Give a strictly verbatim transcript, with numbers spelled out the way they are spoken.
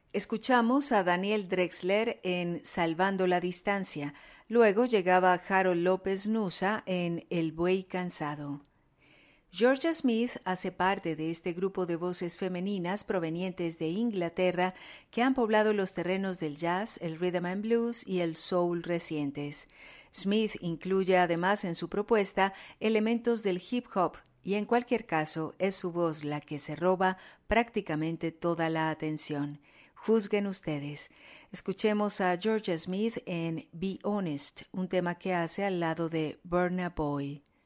Escuchamos a Daniel Drexler en Salvando la Distancia. Luego llegaba Harold López Nussa en El Buey Cansado. Georgia Smith hace parte de este grupo de voces femeninas provenientes de Inglaterra que han poblado los terrenos del jazz, el rhythm and blues y el soul recientes. Smith incluye además en su propuesta elementos del hip hop y en cualquier caso es su voz la que se roba prácticamente toda la atención. Juzguen ustedes. Escuchemos a Georgia Smith en Be Honest, un tema que hace al lado de Burna Boy.